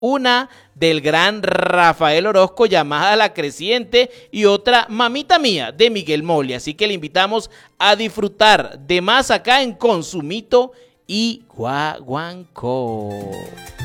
Una del gran Rafael Orozco llamada La Creciente y otra Mamita Mía de Miguel Moli. Así que le invitamos a disfrutar de más acá en Consumito y Guaguancó.